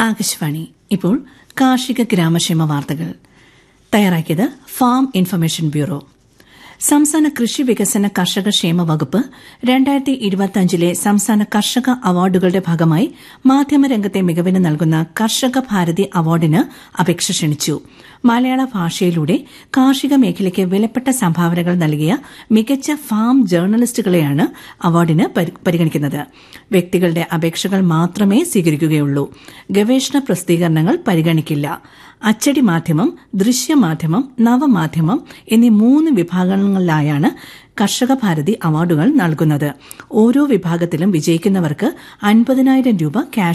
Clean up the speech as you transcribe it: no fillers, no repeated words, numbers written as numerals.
ആകാശവാണി. ഇപ്പോൾ കാർഷിക ഗ്രാമക്ഷേമ വാർത്തകൾ തയ്യാറാക്കിയത് ഫാം ഇൻഫർമേഷൻ ബ്യൂറോ. സംസ്ഥാന കൃഷി വികസന കർഷക ക്ഷേമ വകുപ്പ് 2025 സംസ്ഥാന കർഷക അവാർഡുകളുടെ ഭാഗമായി മാധ്യമരംഗത്തെ മികവിന് നൽകുന്ന കർഷക ഭാരതി അവാർഡിന് അപേക്ഷ ക്ഷണിച്ചു. മലയാള ഭാഷയിലൂടെ കാർഷിക മേഖലയ്ക്ക് വിലപ്പെട്ട സംഭാവനകൾ നൽകിയ മികച്ച ഫാം ജേർണലിസ്റ്റുകളെയാണ് അവാർഡിന് പരിഗണിക്കുന്നത്. വ്യക്തികളുടെ അപേക്ഷകൾ മാത്രമേ സ്വീകരിക്കുകയുള്ളൂ. ഗവേഷണ പ്രസിദ്ധീകരണങ്ങൾ പരിഗണിക്കില്ല. അച്ചടി മാധ്യമം, ദൃശ്യമാധ്യമം, നവമാധ്യമം എന്നീ 3 വിഭാഗങ്ങളിലായാണ് കർഷക ഭാരതി അവാർഡുകൾ നൽകുന്നത്. ഓരോ വിഭാഗത്തിലും വിജയിക്കുന്നവർക്ക് 50,000 രൂപ